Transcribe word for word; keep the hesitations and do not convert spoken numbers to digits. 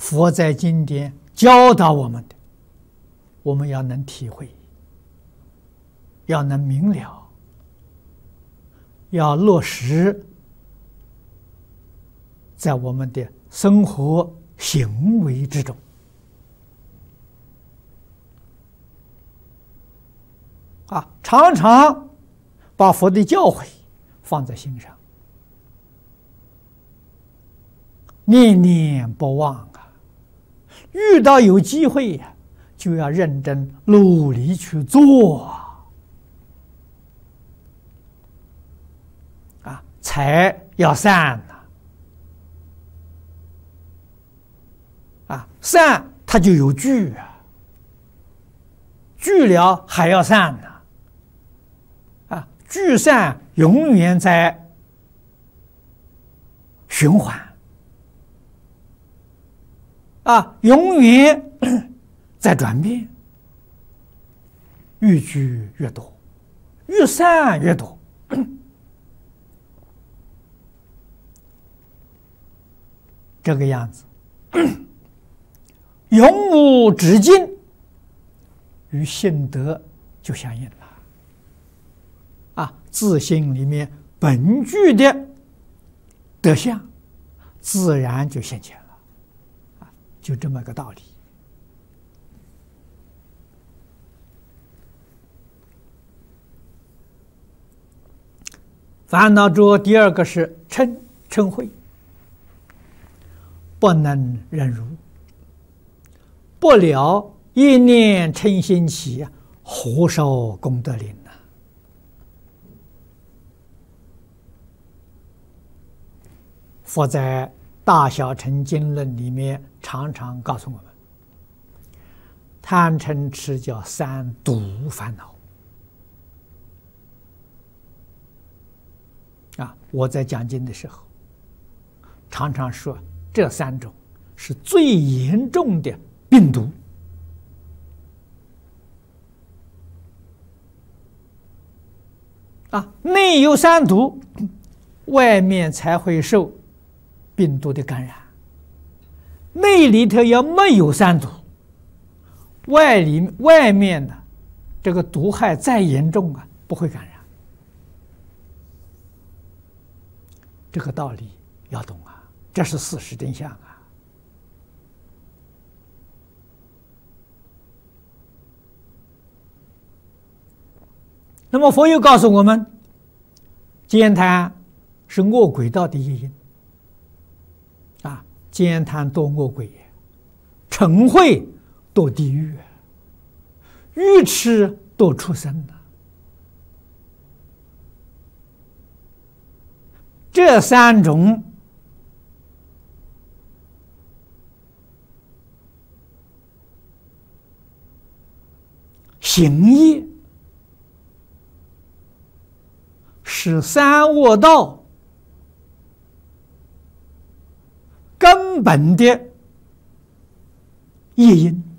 佛在经典教导我们的，我们要能体会，要能明了，要落实在我们的生活行为之中。啊，常常把佛的教诲放在心上，念念不忘啊！遇到有机会呀、啊，就要认真努力去做啊！啊，财要散呐、啊！啊，散它就有聚啊，聚了还要散呢、啊！啊，聚散永远在循环。啊，永远在转变，越聚越多，越散越多。这个样子，永无止境，与性德就相应了。啊，自性里面本具的德相，自然就现前了。就这么个道理。烦恼着第二个是嗔嗔恚，不能忍辱，不了一念嗔心起，何受功德林呢？佛在大小乘经论里面常常告诉我们，贪嗔痴叫三毒烦恼啊！我在讲经的时候，常常说这三种是最严重的病毒啊！内有三毒，外面才会受病毒的感染。内里头要没有三毒，外里外面呢，这个毒害再严重啊，不会感染。这个道理要懂啊，这是事实真相啊。那么佛又告诉我们，奸贪是恶鬼道的业因。啊，奸贪堕恶鬼，嗔恚堕地狱，愚痴堕畜生啊！这三种行业是三恶道根本的业因。